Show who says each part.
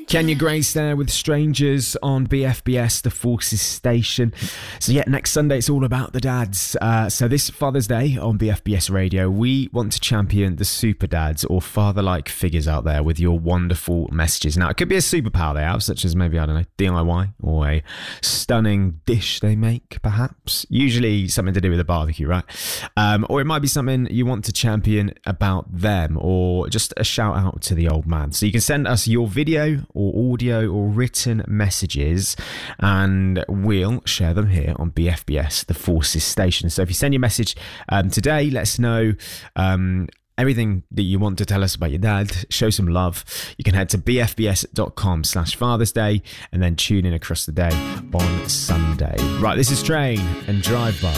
Speaker 1: Kenya Grace there with Strangers on BFBS, the Forces station. So yeah, next Sunday it's all about the dads. So this Father's Day on BFBS Radio, we want to champion the super dads or father-like figures out there with your wonderful messages. Now, it could be a superpower they have, such as maybe, I don't know, DIY, or a stunning dish they make, perhaps. Usually something to do with a barbecue, right? Or it might be something you want to champion about them, or just a shout out to the old man. So you can send us your video or audio or written messages and we'll share them here on BFBS, the Forces station. So if you send your message today, let us know everything that you want to tell us about your dad, show some love. You can head to bfbs.com/Father's Day and then tune in across the day on Sunday. Right, this is Train and Drive By.